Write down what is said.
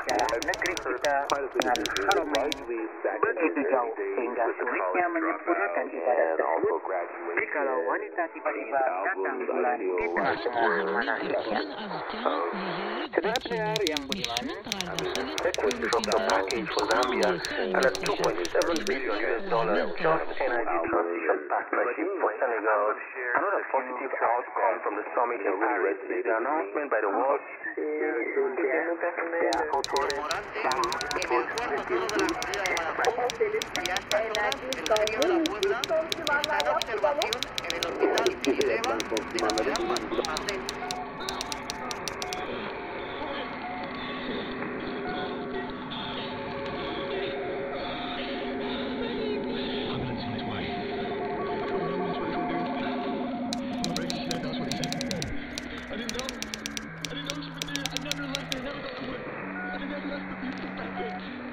perjalanan negeri kita dengan Haramain begitu jauh sehingga sulitnya menyempurnakan ibadah tersebut jikalau wanita tiba-tiba datang bulan di tengah-tengah manasiknya. Saudara pendengar yang budiman, request from the package for Zambia and a $2.7 billion just energy transition partnership for Senegal. Another positive outcome from the summit in Paris is the announcement by the World I never left her, never thought I would. I never left the people back then.